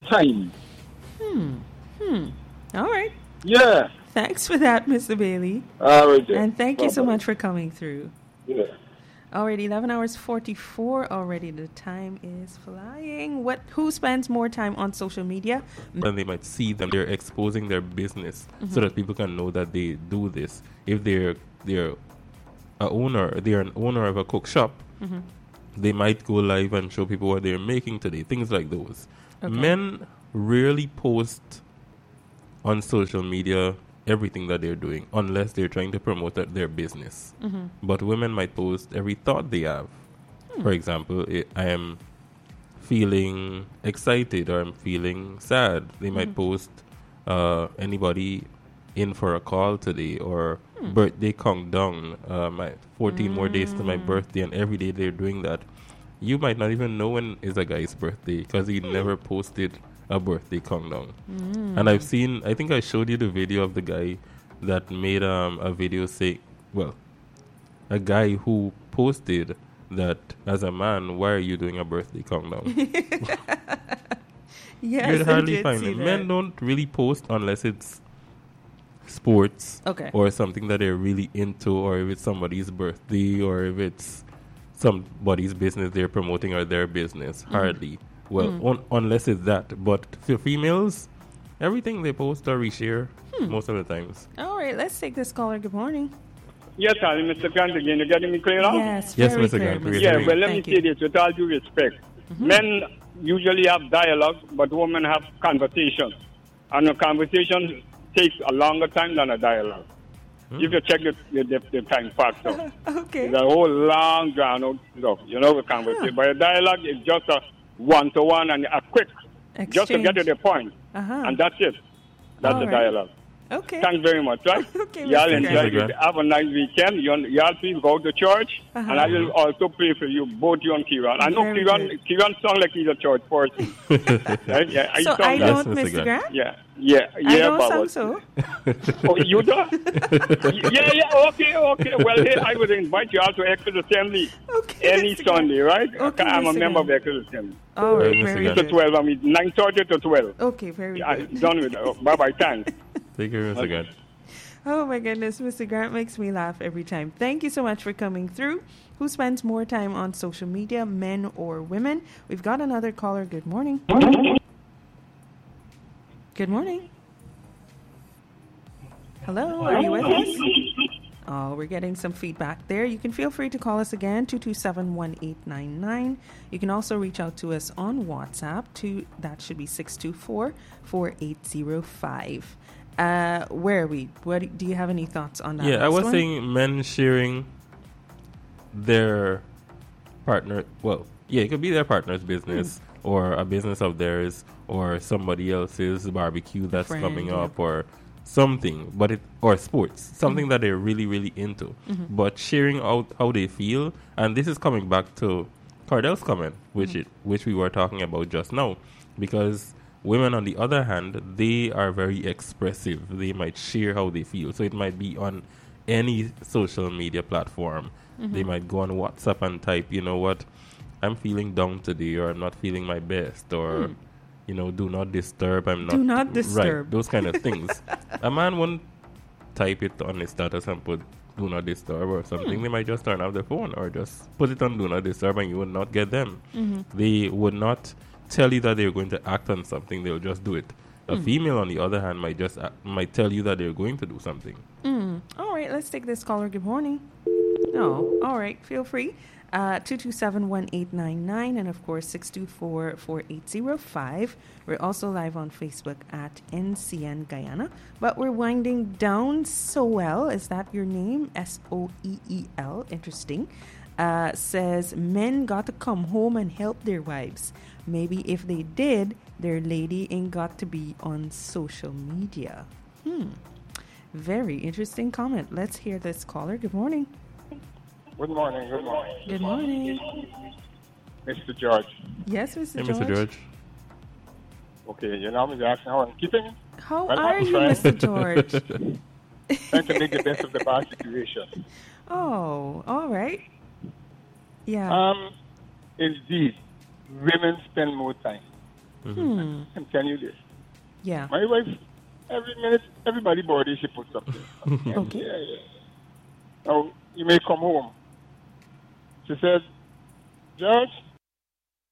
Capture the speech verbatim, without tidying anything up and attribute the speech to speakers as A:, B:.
A: time.
B: Hmm. Hmm. All right.
A: Yeah.
B: Thanks for that, Mister Bailey.
A: All right. Yeah.
B: And thank you so
A: Bye-bye.
B: much for coming through.
A: Yeah.
B: Already eleven hours forty-four already. The time is flying. What? Who spends more time on social media?
C: And they might see them. They're exposing their business
B: Mm-hmm.
C: so that people can know that they do this. If they're they're a owner, they're an owner of a cook shop,
B: Mm-hmm.
C: they might go live and show people what they're making today. Things like those.
B: Okay.
C: Men rarely post on social media everything that they're doing unless they're trying to promote that- their business.
B: Mm-hmm.
C: But women might post every thought they have.
B: Hmm.
C: For example, I I am feeling excited or I'm feeling sad. They might
B: Mm-hmm.
C: post uh, anybody in for a call today or
B: Hmm.
C: birthday countdown. Uh, my fourteen more days to my
B: Mm.
C: birthday, and every day they're doing that. You might not even know when is a guy's birthday because he never posted a birthday countdown.
B: Mm.
C: And I've seen, I think I showed you the video of the guy that made um, a video say, well, a guy who posted that as a man, why are you doing a birthday countdown?
B: Yes,
C: You'd
B: I
C: hardly
B: did
C: find
B: see
C: it.
B: that.
C: Men don't really post unless it's sports
B: Okay.
C: or something that they're really into, or if it's somebody's birthday, or if it's somebody's business they're promoting or their business. Hardly. Well,
B: Mm.
C: un- unless it's that. But for females, everything they post or reshare
B: Hmm.
C: most of the times.
B: All right, let's take this caller. Good morning.
A: Yes, sir, Mister Grant again. You getting me clear now?
B: Yes,
C: Yes,
B: very
C: Mister
B: clear,
C: Grant,
B: Mister
C: we
A: Yeah,
C: agree.
A: well, let
B: Thank
A: me
B: you.
A: say this with all due respect.
B: Mhm.
A: Men usually have dialogue, but women have conversation. And a conversation takes a longer time than a dialogue. If you check the, the, the, the time factor,
B: Okay.
A: it's a whole long, drawn out stuff, you know, the conversation. But a dialogue is just a one-to-one and a quick, just to get to
B: Exchange.
A: the point.
B: Uh-huh.
A: And that's it. That's
B: All
A: the
B: right.
A: dialogue.
B: Okay.
A: Thanks very much, right?
B: Okay,
A: Y'all
B: Mister
A: enjoy
C: Grant.
A: it. Have a nice weekend. You, y'all please go to church.
B: Uh-huh.
A: And I will also pray for you, both you and Kieran. I know
B: Very
A: Kieran,
B: good.
A: Kieran sounds like he's a church person. Right? Yeah, he
B: So
A: sound
B: I
A: like-
C: That's
B: don't,
C: Mister
B: Mister
C: Grant.
B: Grant?
A: Yeah, yeah, yeah.
B: I don't
A: but
B: sound
A: what-
B: so.
A: Oh, you don't? yeah, yeah, okay, okay. Well, hey, I would invite you out to Exodus Assembly
B: Okay,
A: any
B: Mister Grant.
A: Sunday, right?
B: Okay,
A: I'm a
B: Mister
A: member of
B: Grant.
A: Exodus Assembly.
B: All right,
C: Mister
B: very
C: Grant.
A: To
B: good.
A: twelve, I mean, nine thirty to twelve.
B: Okay, very
A: I,
B: good.
A: done with it. Bye-bye, thanks.
C: Take care, Mister Grant.
B: Oh my goodness, Mister Grant makes me laugh every time. Thank you so much for coming through. Who spends more time on social media, men or women? We've got another caller. Good morning. Good morning. Hello, are you with us? Oh, we're getting some feedback there. You can feel free to call us again, two two seven, one eight nine nine. You can also reach out to us on WhatsApp. To, that should be six two four, four eight zero five. Uh, where are we? What do you have any thoughts on that?
C: Yeah, I
B: last
C: was
B: one?
C: saying men sharing their partner. Well, yeah, it could be their partner's business
B: Hmm.
C: or a business of theirs or somebody else's barbecue that's
B: Friend,
C: coming
B: yeah.
C: up or something, but it or sports, something
B: Mm-hmm.
C: that they're really, really into.
B: Mhm.
C: But sharing out how they feel, and this is coming back to Cardell's comment, which
B: Mm-hmm.
C: it which we were talking about just now, because women, on the other hand, they are very expressive. They might share how they feel. So it might be on any social media platform. They
B: Mhm.
C: might go on WhatsApp and type, you know what, I'm feeling down today, or I'm not feeling my best, or,
B: Hmm.
C: you know, do not disturb. I'm
B: Do
C: not
B: not disturb.
C: Right, those kind of things. A man won't type it on his status and put do not disturb or something.
B: Hmm.
C: They might just turn off their phone or just put it on do not disturb, and you would not get them.
B: Mhm.
C: They would not tell you that they're going to act on something. They'll just do it. A
B: Hmm.
C: female, on the other hand, might just act, might tell you that they're going to do something.
B: Mm. All right, let's take this caller. Good morning. Oh, all right. Feel free. Uh, two two seven, one eight nine nine and, of course, six two four, four eight zero five. We're also live on Facebook at N C N Guyana. But we're winding down. Soel, is that your name? S O E E L. Interesting. Uh, says, men got to come home and help their wives. Maybe if they did, their lady ain't got to be on social media. Hmm. Very interesting comment. Let's hear this caller. Good morning.
A: Good morning, good morning.
B: Good morning.
A: Mister George.
B: Yes, Mister
C: Hey,
B: George.
C: Mister George.
A: Okay, you know, I'm asking how I'm keeping.
B: How
A: Well,
B: are
A: I'm
B: you,
A: trying.
B: Mister George?
A: Trying to make the best of the bad situation.
B: Oh, all right. Yeah.
A: Um, indeed, women spend more time.
B: Hmm.
D: I'm telling you this.
B: Yeah.
D: My wife, every minute, everybody body she puts up there.
B: Okay.
D: Yeah, yeah. Now, you may come home. She says, George,